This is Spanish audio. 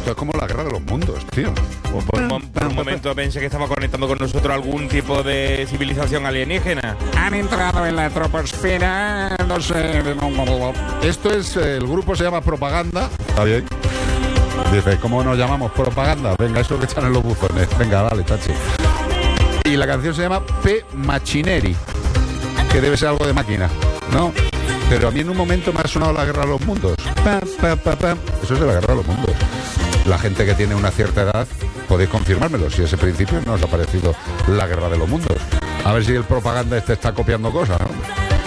esto es como la guerra de los mundos, tío. Pues por un momento pensé que estaba conectando con nosotros algún tipo de civilización alienígena. Han entrado en la troposfera, no sé. Esto es, el grupo se llama Propaganda. Está bien. Dice, ¿cómo nos llamamos? Propaganda. Venga, eso que están en los buzones. Venga, dale, tachi. Y la canción se llama P. Machineri, que debe ser algo de máquina, ¿no? Pero a mí en un momento me ha sonado la guerra de los mundos. Pa, pa, pa, pa. Eso es de la guerra de los mundos. La gente que tiene una cierta edad, podéis confirmármelo, si ese principio no os ha parecido la guerra de los mundos. A ver si el Propaganda está copiando cosas, ¿no?